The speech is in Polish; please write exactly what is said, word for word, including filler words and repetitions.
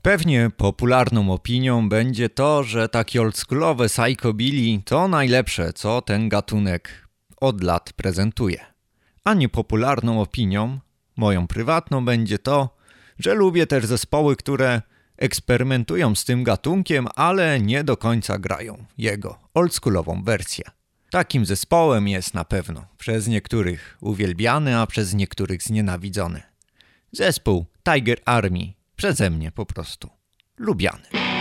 Pewnie popularną opinią będzie to, że takie oldschoolowe psychobilly to najlepsze, co ten gatunek od lat prezentuje. A niepopularną opinią, moją prywatną, będzie to, że lubię też zespoły, które eksperymentują z tym gatunkiem, ale nie do końca grają jego oldschoolową wersję. Takim zespołem jest na pewno przez niektórych uwielbiany, a przez niektórych znienawidzony. Zespół Tiger Army, przeze mnie po prostu lubiany.